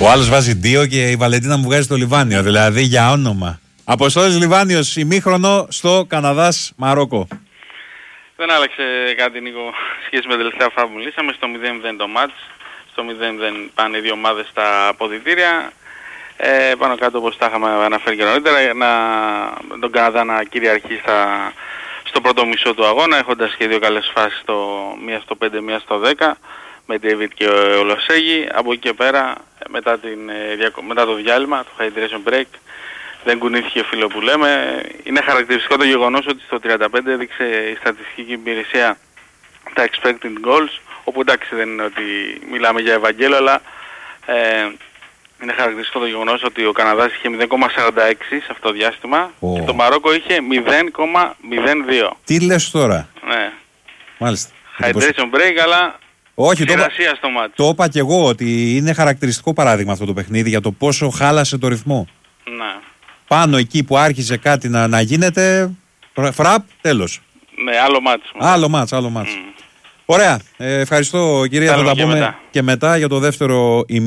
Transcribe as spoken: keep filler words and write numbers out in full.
Ο άλλος βάζει δύο και η Βαλεντίνα μου βγάζει το Λιβάνιο. Δηλαδή για όνομα. Αποστόλης Λιβάνιος, ημίχρονο στο Καναδάς Μαρόκο. Δεν άλλαξε κάτι, Νίκο, σχέση με την τελευταία φορά που μιλήσαμε. Στο μηδέν μηδέν το μάτς. Στο μηδέν μηδέν πάνε οι δύο ομάδες στα αποδυτήρια. Ε, πάνω κάτω όπως τα είχαμε αναφέρει και νωρίτερα, να, τον Καναδά να κυριαρχεί στα, στο πρώτο μισό του αγώνα, έχοντας και δύο καλές φάσεις, το, μία στο πέντε, μία στο δέκα, με David και ο Λοσέγη. Από εκεί και πέρα, μετά, την, μετά το διάλειμμα, το hydration break, δεν κουνήθηκε φίλο που λέμε. Είναι χαρακτηριστικό το γεγονός ότι στο τριάντα πέντε έδειξε η στατιστική υπηρεσία τα expected goals, όπου εντάξει δεν είναι ότι μιλάμε για Ευαγγέλιο, αλλά ε, είναι χαρακτηριστικό το γεγονός ότι ο Καναδάς είχε μηδέν κόμμα σαράντα έξι σε αυτό το διάστημα oh. και το Μαρόκο είχε μηδέν κόμμα μηδέν δύο. Τι λες τώρα? Ναι. Μάλιστα. Hydration break, αλλά όχι, το, στο μάτι. Το είπα και εγώ ότι είναι χαρακτηριστικό παράδειγμα αυτό το παιχνίδι για το πόσο χάλασε το ρυθμό. Ναι. Πάνω εκεί που άρχισε κάτι να, να γίνεται, φραπ, τέλος. Ναι, άλλο μάτς. Άλλο μάτς, άλλο μάτς. Mm. Ωραία. Ε, ευχαριστώ κυρία, θα τα πούμε και μετά. και μετά για το δεύτερο ημί.